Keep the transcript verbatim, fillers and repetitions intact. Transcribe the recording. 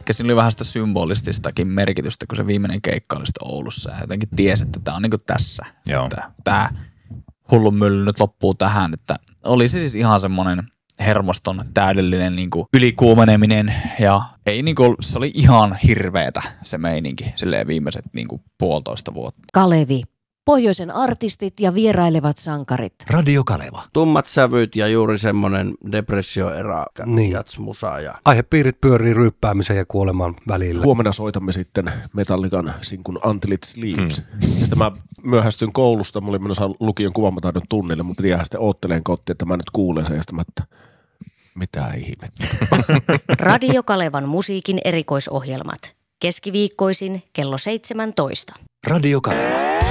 Siinä oli vähän sitä symbolististakin merkitystä, kun se viimeinen keikka oli sitten Oulussa. Ja jotenkin tiesi, että tämä on niinku tässä. Joo. Että tämä hullun mylly nyt loppuu tähän. Että oli se siis ihan semmoinen hermoston täydellinen niinku ylikuumeneminen. Ja ei niinku, se oli ihan hirveetä se meininki silleen viimeiset niinku puolitoista vuotta. Kalevi. Pohjoisen artistit ja vierailevat sankarit. Radio Kaleva. Tummat sävyt ja juuri semmoinen depressioerä, Niin. jatsmusa ja... Aihepiirit pyörii ryyppäämisen ja kuoleman välillä. Huomenna soitamme sitten Metallican sinkun Until It Sleeps. Mm. Ja sitten mä myöhästyin koulusta, mulla oli menossa lukion kuvaamataidon tunnille, mun piti jäädä sitten ootteleen kotiin, että mä nyt kuulen sen ja sitten mä, että mitä ihmettä. Radio Kalevan musiikin erikoisohjelmat. Keskiviikkoisin kello seitsemäntoista. Radio Kaleva.